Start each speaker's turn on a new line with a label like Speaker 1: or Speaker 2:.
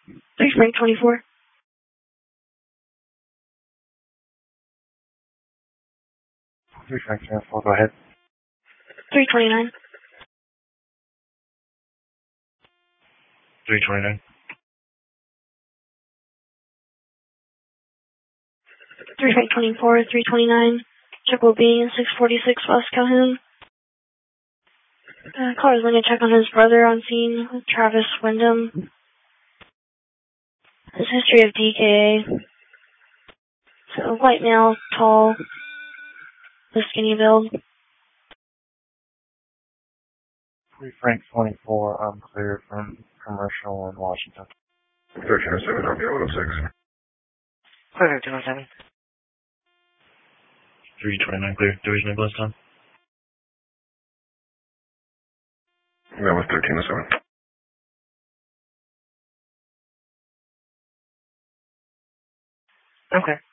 Speaker 1: 3 Frank 24.
Speaker 2: 3 Frank 24, go ahead.
Speaker 1: 329.
Speaker 2: 329.
Speaker 1: 3 Frank 24, 329. Triple B, 646 West Calhoun. Caller is going to check on his brother on scene, Travis Wyndham. His history of DKA. So, white male, tall, with skinny build.
Speaker 2: 3 Frank 24, I'm clear from commercial in Washington.
Speaker 3: 1307, I'll be 106.
Speaker 1: Clear 207.
Speaker 2: 329 clear. Division of Bliss,
Speaker 3: That was 1307.
Speaker 1: Okay.